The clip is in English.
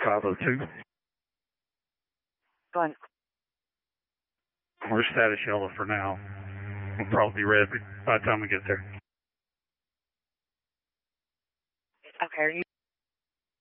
502. Fine. We're status yellow for now. We'll probably be red by the time we get there. Okay, are you